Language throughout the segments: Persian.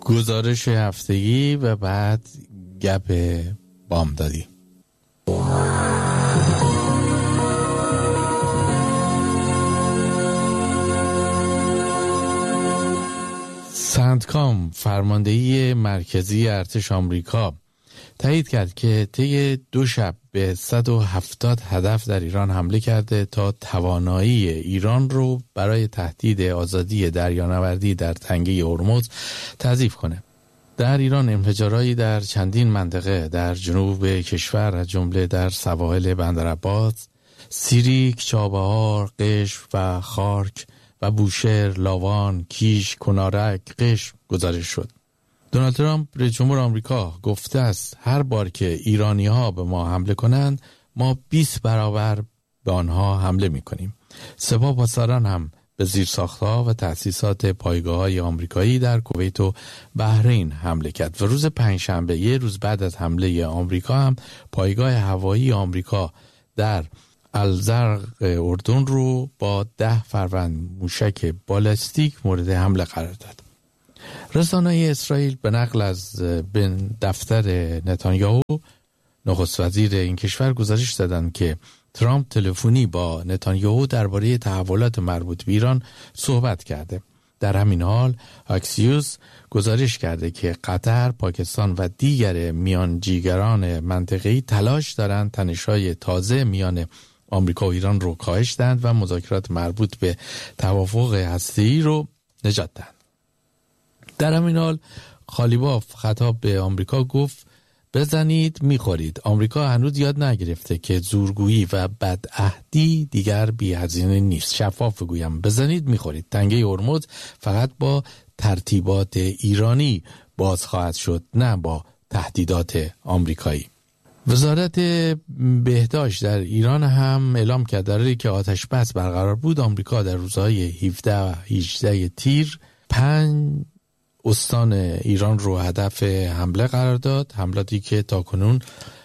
گزارش هفتگی و بعد گپ بامدادی. سنتکام، فرماندهی مرکزی ارتش آمریکا، تایید کرد که طی 2 شب به 170 هدف در ایران حمله کرده تا توانایی ایران رو برای تهدید آزادی دریانوردی در تنگه هرمز تضعیف کنه. در ایران انفجارهایی در چندین منطقه در جنوب کشور از جمله در سواحل بندرعباس، سیریک، چابهار، قشم و خارک و بوشهر، لاوان، کیش، کنارک، قشم گزارش شد. دونالد ترامپ رئیس جمهور آمریکا گفته است هر بار که ایرانی‌ها به ما حمله کنند ما 20 برابر به آنها حمله می‌کنیم. سپاه پاسداران هم به زیرساخت‌ها و تأسیسات پایگاه‌های آمریکایی در کویت و بحرین حمله کرد و روز پنجشنبه، 1 روز بعد از حمله آمریکا، هم پایگاه هوایی آمریکا در الزرق اردن رو با 10 فروند موشک بالستیک مورد حمله قرار داد. رسانه‌های اسرائیل به نقل از دفتر نتانیاهو، نخست وزیر این کشور، گزارش دادند که ترامپ تلفنی با نتانیاهو درباره تحولات مربوط به ایران صحبت کرده. در همین حال اکسیوس گزارش کرده که قطر، پاکستان و دیگر میانجیگران منطقه‌ای تلاش دارند تنش‌های تازه میان آمریکا و ایران رو کاهش دهند و مذاکرات مربوط به توافق هسته‌ای رو نجات دهند. در همین حال خالیباف خطاب به آمریکا گفت بزنید میخورید. آمریکا هنوز یاد نگرفته که زورگویی و بدعهدی دیگر بی هزینه نیست. شفاف بگویم بزنید میخورید. تنگه هرمز فقط با ترتیبات ایرانی باز خواهد شد، نه با تهدیدات آمریکایی. وزارت بهداشت در ایران هم اعلام کرد در حالی که آتش بس برقرار بود، آمریکا در روزهای 17 و 18 تیر 5 استان ایران رو هدف حمله قرار داد. حملاتی که تاکنون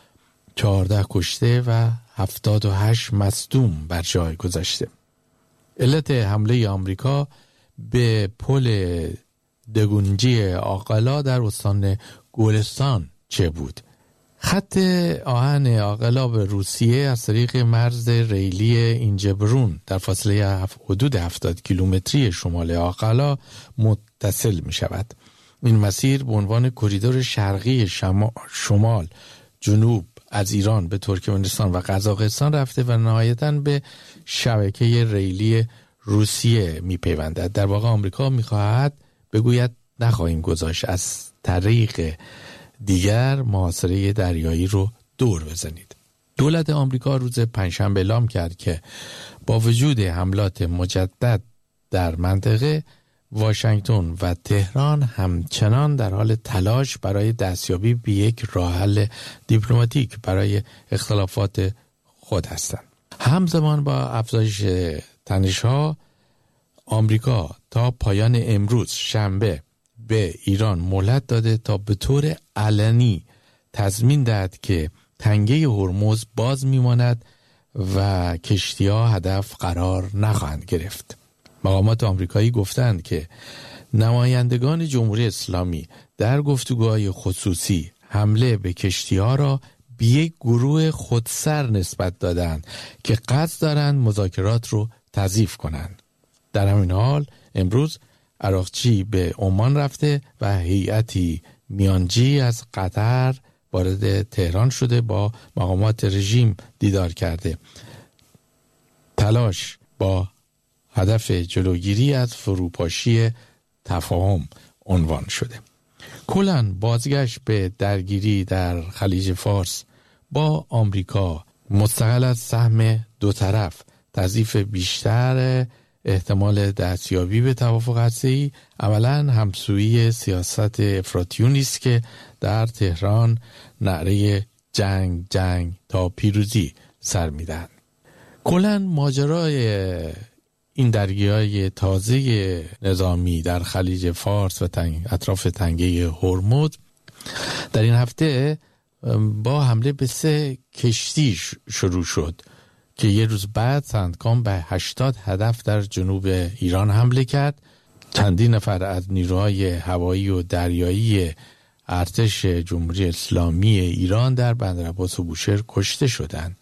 14 کشته و 78 مصدوم بر جای گذاشته. علت حمله آمریکا به پل دگونجی عاقلا در استان گلستان چه بود؟ خط آهن عاقلا به روسیه از طریق مرز ریلی اینجبرون در فاصله حدود 70 کیلومتری شمال عاقلا متصل می شود. این مسیر به عنوان کریدور شرقی شمال جنوب از ایران به ترکمنستان و قزاقستان رفته و نهایتاً به شبکه ریلی روسیه می پیوندد. در واقع آمریکا می خواهد بگوید نخواهیم گذاشت از طریق دیگر محاصره دریایی رو دور بزنید. دولت آمریکا روز پنجشنبه اعلام کرد که با وجود حملات مجدد در منطقه، واشنگتن و تهران همچنان در حال تلاش برای دستیابی به یک راه حل دیپلماتیک برای اختلافات خود هستند. همزمان با افزایش تنش‌ها، آمریکا تا پایان امروز شنبه به ایران مهلت داده تا به طور علنی تضمین دهد که تنگه هرمز باز میماند و کشتی‌ها هدف قرار نخواهند گرفت. مقامات آمریکایی گفتند که نمایندگان جمهوری اسلامی در گفتگوهای خصوصی حمله به کشتی‌ها را به یک گروه خودسر نسبت دادند که قصد دارند مذاکرات رو تضعیف کنند. در همین حال امروز عراقچی به عمان رفته و هیئتی میانجی از قطر وارد تهران شده، با مقامات رژیم دیدار کرده. تلاش با هدف جلوگیری از فروپاشی تفاهم عنوان شده. کلاً بازگشت به درگیری در خلیج فارس با آمریکا مستقل از سهم دو طرف، تضعیف بیشتر احتمال دستیابی به توافق هسته‌ای، عملاً همسویی سیاست افراطیونی است که در تهران نعره جنگ جنگ تا پیروزی سر میدن. کلاً ماجرای این درگیری‌های تازه نظامی در خلیج فارس و اطراف تنگه هرمز در این هفته با حمله به 3 کشتی شروع شد که 1 روز بعد سندکام به 80 هدف در جنوب ایران حمله کرد. چندین نفر از نیروهای هوایی و دریایی ارتش جمهوری اسلامی ایران در بندرعباس و بوشهر کشته شدند.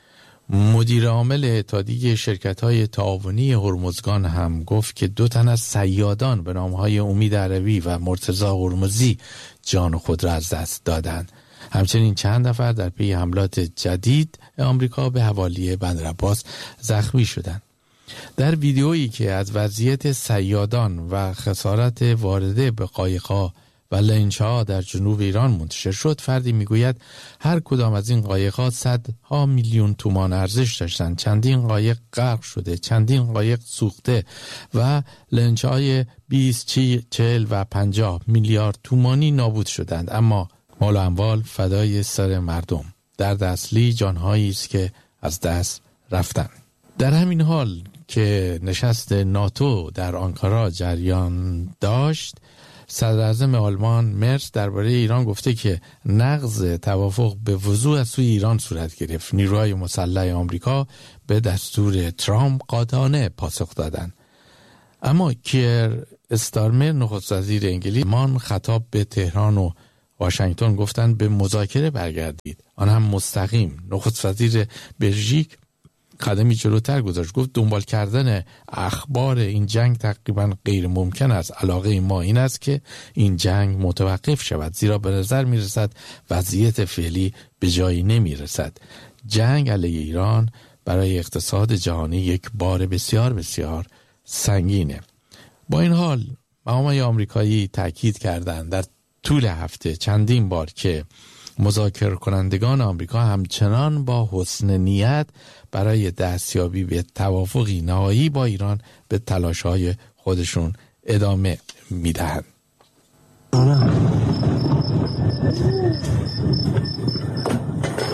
مدیر عامل اتحادیه شرکت‌های تعاونی هرمزگان هم گفت که 2 تن از صیادان به نام‌های امید عربی و مرتضی هرمزی جان خود را از دست دادند. همچنین چند نفر در پی حملات جدید آمریکا به حوالی بندرعباس زخمی شدند. در ویدیویی که از وضعیت صیادان و خسارت وارده به قایق‌ها و لنچ‌ها در جنوب ایران منتشر شد، فردی میگوید هر کدام از این قایق‌ها صدها میلیون تومان ارزش داشتند. چندین قایق غرق شده، چندین قایق سوخته و لنچ‌های 20، 40 و 50 میلیارد تومانی نابود شدند. اما مال و اموال فدای سر مردم. درد اصلی جانهایی است که از دست رفتند. در همین حال که نشست ناتو در آنکارا جریان داشت، صدر اعظم آلمان مرس درباره ایران گفته که نقض توافق به وضوح از سوی ایران صورت گرفت. نیروهای مسلح آمریکا به دستور ترامپ قاطعانه پاسخ دادند. اما کیر استارمر نخست وزیر انگلیس خطاب به تهران و واشنگتن گفتند به مذاکره برگردید، آن هم مستقیم. نخست وزیر بلژیک قدمی جلوتر گذاشت، گفت دنبال کردن اخبار این جنگ تقریبا غیر ممکن است. علاقه ما این است که این جنگ متوقف شود، زیرا به نظر می رسد وضعیت فعلی به جایی نمی رسد. جنگ علیه ایران برای اقتصاد جهانی یک بار بسیار بسیار سنگینه. با این حال مقامات آمریکایی تاکید کردند در طول هفته چندین بار که مذاکره کنندگان آمریکا همچنان با حسن نیت برای دستیابی به توافقی نهایی با ایران به تلاش‌های خودشون ادامه میدهند.